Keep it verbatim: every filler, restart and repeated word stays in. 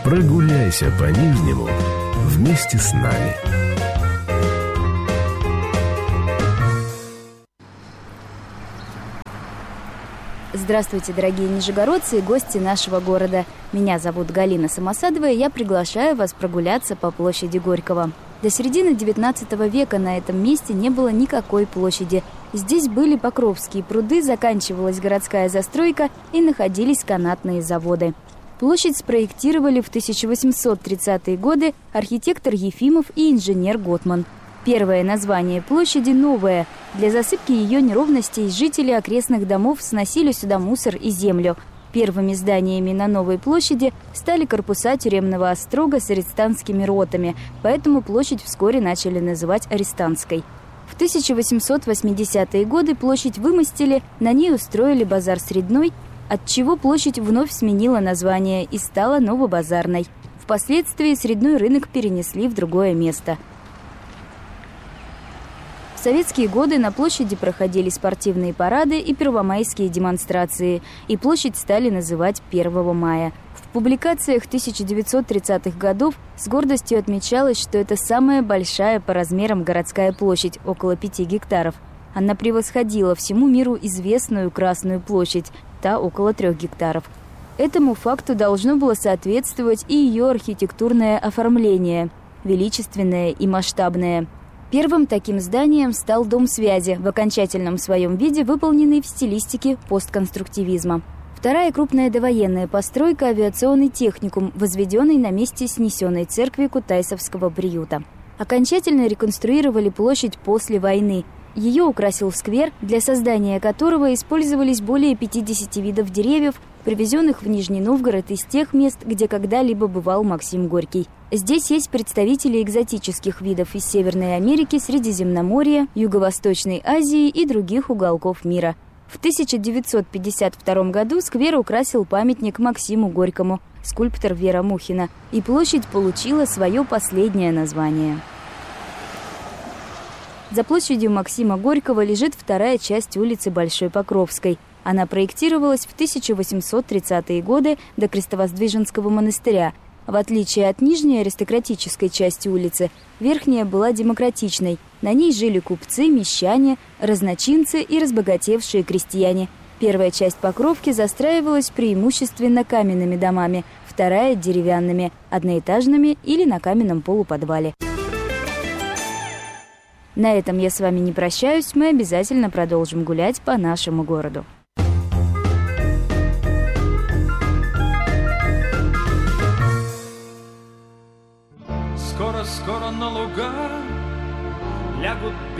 Прогуляйся по Нижнему вместе с нами. Здравствуйте, дорогие нижегородцы и гости нашего города. Меня зовут Галина Самосадова, и я приглашаю вас прогуляться по площади Горького. До середины девятнадцатого века на этом месте не было никакой площади. Здесь были Покровские пруды, заканчивалась городская застройка и находились канатные заводы. Площадь спроектировали в тысяча восемьсот тридцатые годы архитектор Ефимов и инженер Готман. Первое название площади новое. Для засыпки ее неровностей жители окрестных домов сносили сюда мусор и землю. Первыми зданиями на новой площади стали корпуса тюремного острога с арестантскими ротами, поэтому площадь вскоре начали называть Арестантской. В тысяча восемьсот восьмидесятые годы площадь вымостили, на ней устроили базар Средной, отчего площадь вновь сменила название и стала Новобазарной. Впоследствии Средной рынок перенесли в другое место. В советские годы на площади проходили спортивные парады и первомайские демонстрации, и площадь стали называть первого мая. В публикациях тысяча девятьсот тридцатых годов с гордостью отмечалось, что это самая большая по размерам городская площадь, около пяти гектаров. Она превосходила всему миру известную Красную площадь, та около трех гектаров. Этому факту должно было соответствовать и ее архитектурное оформление, величественное и масштабное. Первым таким зданием стал Дом связи, в окончательном своем виде выполненный в стилистике постконструктивизма. Вторая крупная довоенная постройка – авиационный техникум, возведенный на месте снесенной церкви Кутайсовского приюта. Окончательно реконструировали площадь после войны. Ее украсил сквер, для создания которого использовались более пятидесяти видов деревьев, привезенных в Нижний Новгород из тех мест, где когда-либо бывал Максим Горький. Здесь есть представители экзотических видов из Северной Америки, Средиземноморья, Юго-Восточной Азии и других уголков мира. В тысяча девятьсот пятьдесят втором году сквер украсил памятник Максиму Горькому, скульптор Вера Мухина, и площадь получила свое последнее название. За площадью Максима Горького лежит вторая часть улицы Большой Покровской. Она проектировалась в тысяча восемьсот тридцатые годы до Крестовоздвиженского монастыря. В отличие от нижней аристократической части улицы, верхняя была демократичной. На ней жили купцы, мещане, разночинцы и разбогатевшие крестьяне. Первая часть Покровки застраивалась преимущественно каменными домами, вторая – деревянными, одноэтажными или на каменном полуподвале. На этом я с вами не прощаюсь, мы обязательно продолжим гулять по нашему городу. Скоро-скоро на луга лягут